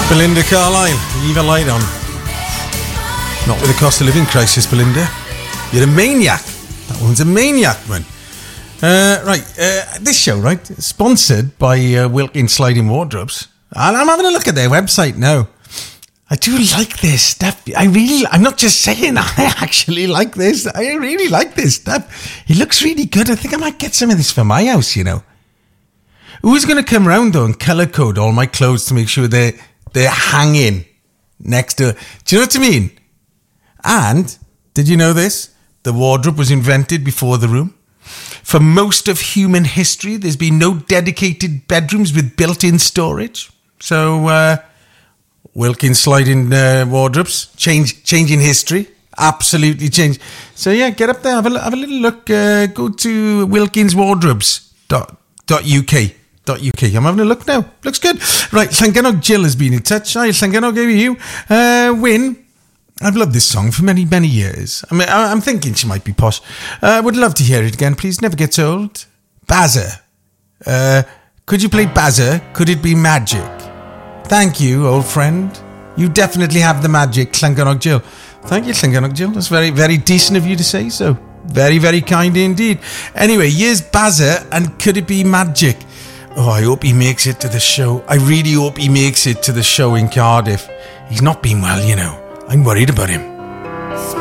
Belinda Carlisle, leave a light on. Not with the cost of living crisis, Belinda. You're a maniac. That one's a maniac, man. This show, right, sponsored by Wilkins Sliding Wardrobes. And I'm having a look at their website now. I do like this stuff. I'm not just saying, I actually like this. I really like this stuff. It looks really good. I think I might get some of this for my house, you know. Who's going to come round, though, and colour code all my clothes to make sure they're hanging next to... Do you know what I mean? And, did you know this? The wardrobe was invented before the room. For most of human history, there's been no dedicated bedrooms with built-in storage. So, Wilkins Sliding Wardrobes, changing history. Absolutely changed. So, yeah, get up there, have a little look. Go to wilkinswardrobes.uk. I'm having a look now. Looks good. Right, Llangenog Jill has been in touch. Hi, Llangenog, how are you? Wyn, I've loved this song for many, many years. I mean, I'm thinking she might be posh. Would love to hear it again, please. Never gets old. Bazza. Could you play Bazza? Could it be magic? Thank you, old friend. You definitely have the magic, Llangenog Jill. Thank you, Llangenog Jill. That's very, very decent of you to say so. Very, very kind indeed. Anyway, here's Bazza and Could It Be Magic? Oh, I hope he makes it to the show. I really hope he makes it to the show in Cardiff. He's not been well, you know. I'm worried about him.